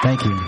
Thank you.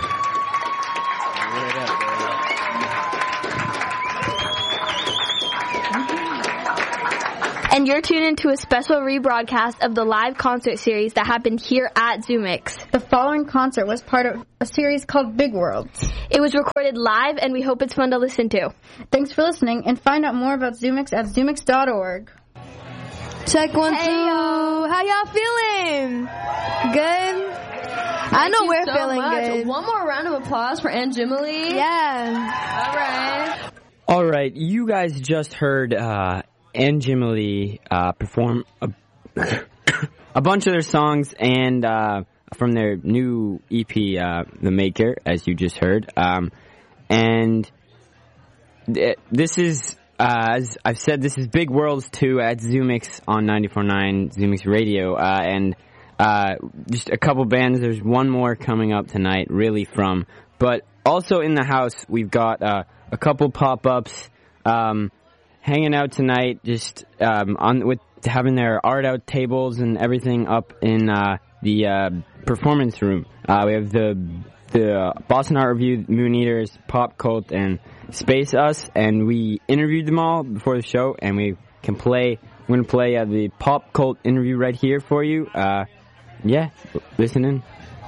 And you're tuned into a special rebroadcast of the live concert series that happened here at ZoomX. The following concert was part of a series called Big Worlds. It was recorded live, and we hope it's fun to listen to. Thanks for listening, and find out more about ZoomX at zoomx.org. Check 1, 2. Hey, y'all. How y'all feeling? Good? I know we're feeling good. One more round of applause for Aunt Jimily. Yeah. All right. You guys just heard and Jimily perform a bunch of their songs and from their new EP, The Maker, as you just heard. And this is, as I've said, this is Big Worlds 2 at ZoomX on 94.9 ZoomX Radio. And just a couple bands. There's one more coming up tonight, really from. But also in the house, we've got a couple pop-ups. Hanging out tonight, just with having their art out tables and everything up in the performance room. We have the Boston Art Review, Moon Eaters, Pop Cult, and Space Us, and we interviewed them all before the show, and we're gonna play the Pop Cult interview right here for you. Listen in.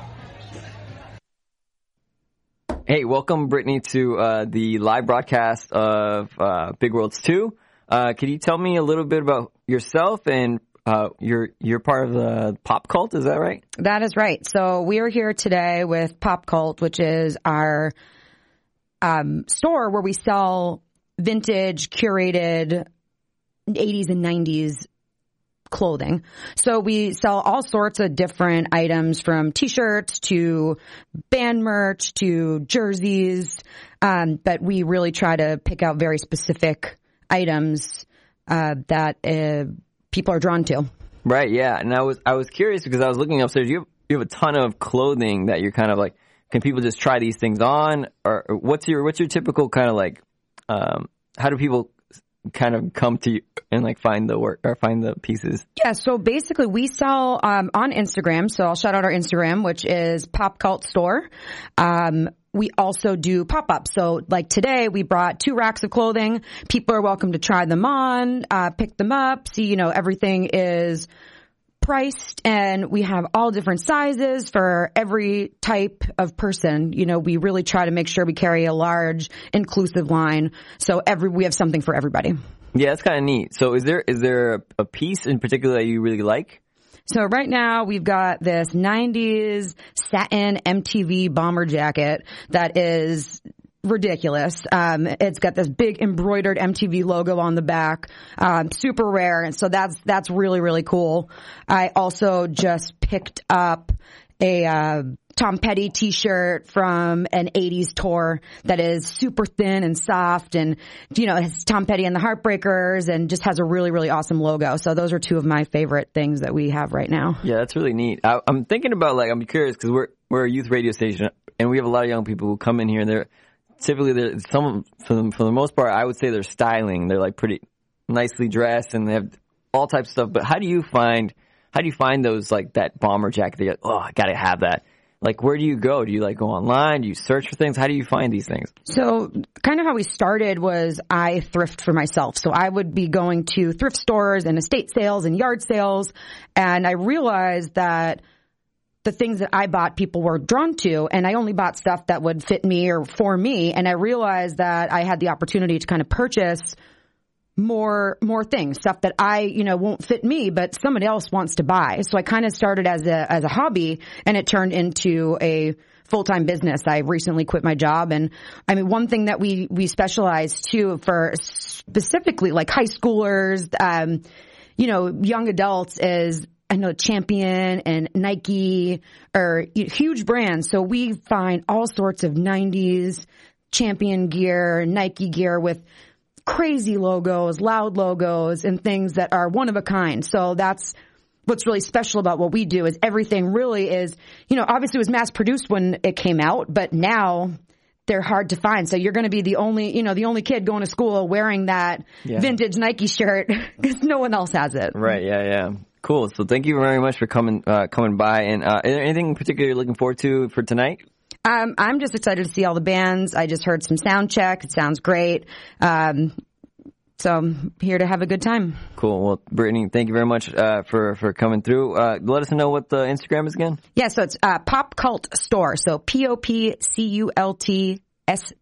Hey, welcome, Brittany, to the live broadcast of Big Worlds 2. Could you tell me a little bit about yourself and you're part of the Pop Cult, is that right? That is right. So we are here today with Pop Cult, which is our store where we sell vintage, curated 80s and 90s clothing. So we sell all sorts of different items, from t-shirts to band merch to jerseys, but we really try to pick out very specific items that people are drawn to. Right, yeah. And I was curious because I was looking upstairs. You have a ton of clothing that you're kind of like, can people just try these things on, or what's your typical kind of like how do people kind of come to you and like find the work or find the pieces? Yeah, so basically we sell on Instagram. So I'll shout out our Instagram, which is Pop Cult Store. We also do pop-ups. So like today we brought 2 racks of clothing. People are welcome to try them on, pick them up, see, everything is priced, and we have all different sizes for every type of person. We really try to make sure we carry a large, inclusive line, so we have something for everybody. Yeah, that's kind of neat. So is there a piece in particular that you really like? So right now we've got this 90s satin MTV bomber jacket that is ridiculous. It's got this big embroidered MTV logo on the back, super rare. And so that's really, really cool. I also just picked up a, Tom Petty t-shirt from an 80s tour that is super thin and soft, and, it has Tom Petty and the Heartbreakers and just has a really, really awesome logo. So those are 2 of my favorite things that we have right now. Yeah, that's really neat. I'm thinking about, I'm curious because we're a youth radio station and we have a lot of young people who come in here, and typically some for the most part, I would say they're styling. They're like pretty nicely dressed and they have all types of stuff. But how do you find those, like that bomber jacket? You're like, oh, I gotta have that. Like, where do you go? Do you go online? Do you search for things? How do you find these things? So kind of how we started was I thrift for myself. So I would be going to thrift stores and estate sales and yard sales. And I realized that the things that I bought, people were drawn to, and I only bought stuff that would fit me or for me. And I realized that I had the opportunity to kind of purchase more things, stuff that I, won't fit me, but somebody else wants to buy. So I kind of started as a hobby, and it turned into a full-time business. I recently quit my job, and one thing that we specialize too for specifically like high schoolers, young adults is, I know Champion and Nike are huge brands. So we find all sorts of 90s Champion gear, Nike gear with crazy logos, loud logos, and things that are one of a kind. So that's what's really special about what we do, is everything really is, obviously it was mass produced when it came out, but now they're hard to find. So you're going to be the only kid going to school wearing that vintage Nike shirt because no one else has it. Right. Yeah. Cool. So thank you very much for coming by. And is there anything in particular you're looking forward to for tonight? I'm just excited to see all the bands. I just heard some sound check. It sounds great. So I'm here to have a good time. Cool. Well, Brittany, thank you very much for coming through. Let us know what the Instagram is again. Yeah, so it's Pop Cult Store. So POPCULTSTORE.